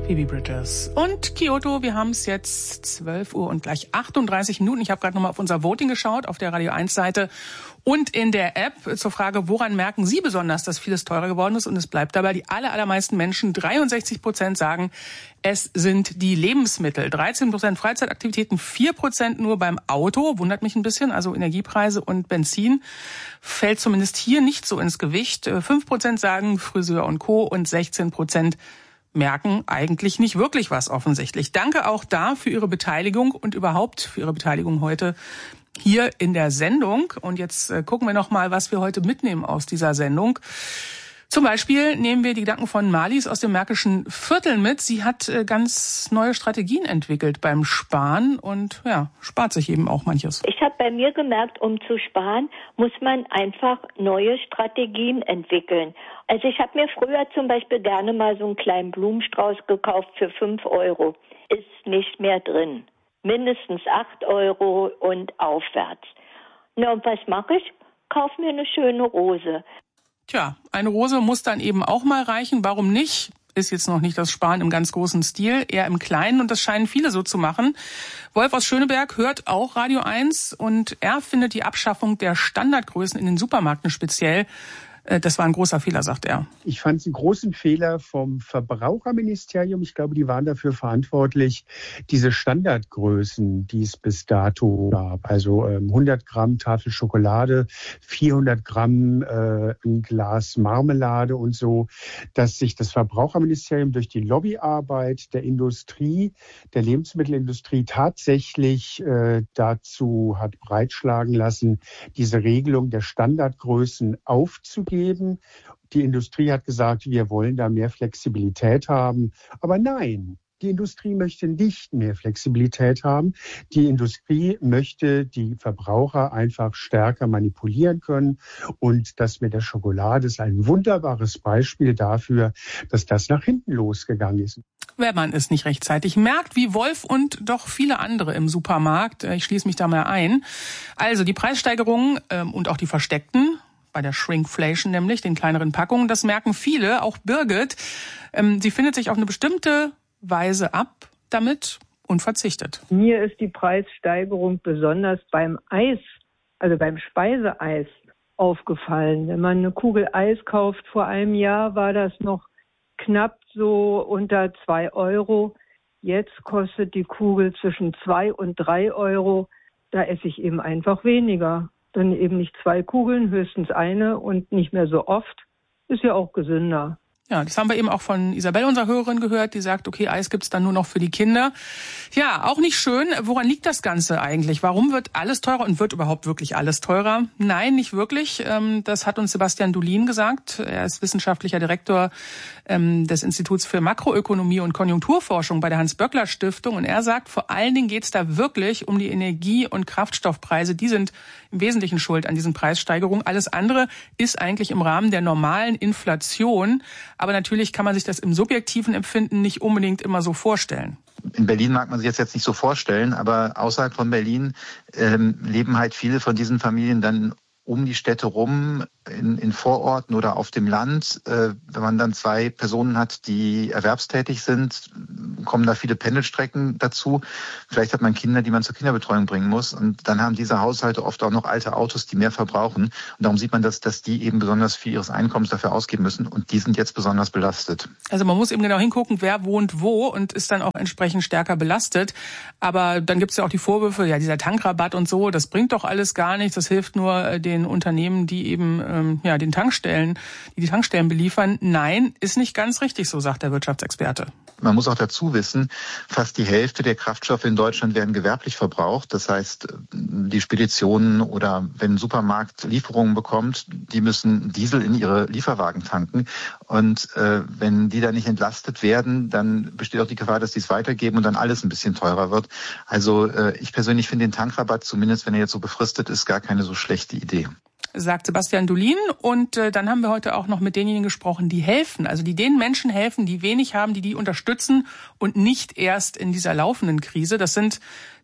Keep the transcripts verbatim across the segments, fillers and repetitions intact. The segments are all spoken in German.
Phoebe Bridgers und Kyoto. Wir haben es jetzt zwölf Uhr und gleich achtunddreißig Minuten. Ich habe gerade nochmal auf unser Voting geschaut, auf der Radio eins Seite und in der App zur Frage, woran merken Sie besonders, dass vieles teurer geworden ist? Und es bleibt dabei, die aller, allermeisten Menschen, dreiundsechzig Prozent sagen, es sind die Lebensmittel. dreizehn Prozent Freizeitaktivitäten, vier Prozent nur beim Auto, wundert mich ein bisschen, also Energiepreise und Benzin fällt zumindest hier nicht so ins Gewicht. fünf Prozent sagen Friseur und Co. und sechzehn Prozent merken eigentlich nicht wirklich was offensichtlich. Danke auch da für Ihre Beteiligung und überhaupt für Ihre Beteiligung heute hier in der Sendung. Und jetzt äh, gucken wir noch mal, was wir heute mitnehmen aus dieser Sendung. Zum Beispiel nehmen wir die Gedanken von Marlies aus dem Märkischen Viertel mit. Sie hat äh, ganz neue Strategien entwickelt beim Sparen und ja, spart sich eben auch manches. Ich habe bei mir gemerkt, um zu sparen, muss man einfach neue Strategien entwickeln. Also ich habe mir früher zum Beispiel gerne mal so einen kleinen Blumenstrauß gekauft für fünf Euro. Ist nicht mehr drin. Mindestens acht Euro und aufwärts. Na und was mache ich? Kauf mir eine schöne Rose. Tja, eine Rose muss dann eben auch mal reichen. Warum nicht? Ist jetzt noch nicht das Sparen im ganz großen Stil, eher im Kleinen und das scheinen viele so zu machen. Wolf aus Schöneberg hört auch Radio eins und er findet die Abschaffung der Standardgrößen in den Supermärkten speziell. Das war ein großer Fehler, sagt er. Ich fand es einen großen Fehler vom Verbraucherministerium. Ich glaube, die waren dafür verantwortlich, diese Standardgrößen, die es bis dato gab. Also ähm, hundert Gramm Tafel Schokolade, vierhundert Gramm äh, ein Glas Marmelade und so, dass sich das Verbraucherministerium durch die Lobbyarbeit der Industrie, der Lebensmittelindustrie tatsächlich äh, dazu hat breitschlagen lassen, diese Regelung der Standardgrößen aufzugeben. Die Industrie hat gesagt, wir wollen da mehr Flexibilität haben. Aber nein, die Industrie möchte nicht mehr Flexibilität haben. Die Industrie möchte die Verbraucher einfach stärker manipulieren können. Und das mit der Schokolade ist ein wunderbares Beispiel dafür, dass das nach hinten losgegangen ist. Wenn man es nicht rechtzeitig merkt, wie Wolf und doch viele andere im Supermarkt. Ich schließe mich da mal ein. Also die Preissteigerungen ähm, und auch die versteckten, bei der Shrinkflation nämlich, den kleineren Packungen. Das merken viele, auch Birgit. Ähm, sie findet sich auf eine bestimmte Weise ab damit und verzichtet. Mir ist die Preissteigerung besonders beim Eis, also beim Speiseeis, aufgefallen. Wenn man eine Kugel Eis kauft, vor einem Jahr war das noch knapp so unter zwei Euro. Jetzt kostet die Kugel zwischen zwei und drei Euro. Da esse ich eben einfach weniger. Dann eben nicht zwei Kugeln, höchstens eine und nicht mehr so oft. Ist ja auch gesünder. Ja, das haben wir eben auch von Isabel, unserer Hörerin, gehört, die sagt, okay, Eis gibt's dann nur noch für die Kinder. Ja, auch nicht schön. Woran liegt das Ganze eigentlich? Warum wird alles teurer und wird überhaupt wirklich alles teurer? Nein, nicht wirklich. Das hat uns Sebastian Dulin gesagt. Er ist wissenschaftlicher Direktor des Instituts für Makroökonomie und Konjunkturforschung bei der Hans-Böckler-Stiftung. Und er sagt, vor allen Dingen geht's da wirklich um die Energie- und Kraftstoffpreise. Die sind im Wesentlichen schuld an diesen Preissteigerungen. Alles andere ist eigentlich im Rahmen der normalen Inflation. Aber natürlich kann man sich das im subjektiven Empfinden nicht unbedingt immer so vorstellen. In Berlin mag man sich jetzt nicht so vorstellen, aber außerhalb von Berlin ähm, leben halt viele von diesen Familien dann um die Städte rum, in, in Vororten oder auf dem Land. Äh, wenn man dann zwei Personen hat, die erwerbstätig sind, kommen da viele Pendelstrecken dazu. Vielleicht hat man Kinder, die man zur Kinderbetreuung bringen muss. Und dann haben diese Haushalte oft auch noch alte Autos, die mehr verbrauchen. Und darum sieht man, dass, dass die eben besonders viel ihres Einkommens dafür ausgeben müssen. Und die sind jetzt besonders belastet. Also man muss eben genau hingucken, wer wohnt wo und ist dann auch entsprechend stärker belastet. Aber dann gibt es ja auch die Vorwürfe, ja, dieser Tankrabatt und so, das bringt doch alles gar nichts. Das hilft nur den Unternehmen, die eben ähm, ja den Tankstellen, die die Tankstellen beliefern. Nein, ist nicht ganz richtig, so sagt der Wirtschaftsexperte. Man muss auch dazu wissen, fast die Hälfte der Kraftstoffe in Deutschland werden gewerblich verbraucht. Das heißt, die Speditionen oder wenn ein Supermarkt Lieferungen bekommt, die müssen Diesel in ihre Lieferwagen tanken. Und äh, wenn die dann nicht entlastet werden, dann besteht auch die Gefahr, dass die es weitergeben und dann alles ein bisschen teurer wird. Also äh, ich persönlich finde den Tankrabatt, zumindest wenn er jetzt so befristet ist, gar keine so schlechte Idee. Sagt Sebastian Dulin. Und äh, dann haben wir heute auch noch mit denjenigen gesprochen, die helfen. Also die den Menschen helfen, die wenig haben, die die unterstützen und nicht erst in dieser laufenden Krise. Das sind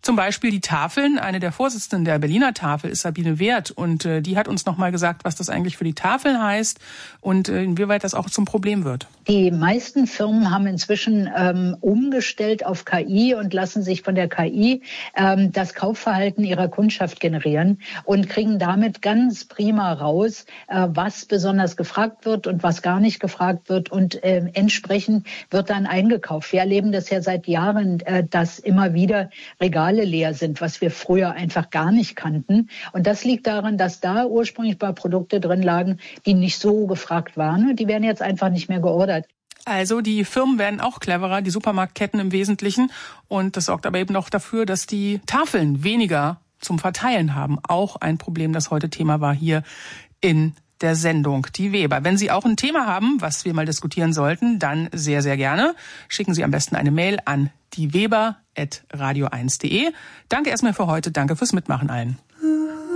Zum Beispiel die Tafeln. Eine der Vorsitzenden der Berliner Tafel ist Sabine Wert und äh, die hat uns nochmal gesagt, was das eigentlich für die Tafeln heißt und äh, inwieweit das auch zum Problem wird. Die meisten Firmen haben inzwischen ähm, umgestellt auf K I und lassen sich von der K I ähm, das Kaufverhalten ihrer Kundschaft generieren und kriegen damit ganz prima raus, äh, was besonders gefragt wird und was gar nicht gefragt wird und äh, entsprechend wird dann eingekauft. Wir erleben das ja seit Jahren, äh, dass immer wieder Regale leer sind, was wir früher einfach gar nicht kannten. Und das liegt daran, dass da ursprünglich bei Produkte drin lagen, die nicht so gefragt waren. Die werden jetzt einfach nicht mehr geordert. Also die Firmen werden auch cleverer, die Supermarktketten im Wesentlichen. Und das sorgt aber eben auch dafür, dass die Tafeln weniger zum Verteilen haben. Auch ein Problem, das heute Thema war hier in der Sendung Die Weber. Wenn Sie auch ein Thema haben, was wir mal diskutieren sollten, dann sehr, sehr gerne. Schicken Sie am besten eine Mail an dieweber at radio eins punkt de. Danke erstmal für heute. Danke fürs Mitmachen allen.